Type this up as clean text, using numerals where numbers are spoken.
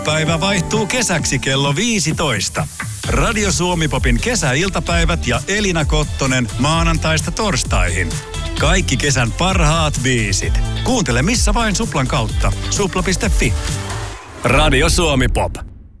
Päivä vaihtuu kesäksi kello 15. Radio Suomi-popin kesäiltapäivät ja Elina Kottonen maanantaista torstaihin. Kaikki kesän parhaat biisit. Kuuntele missä vain Suplan kautta. Supla.fi. Radio Suomi-pop.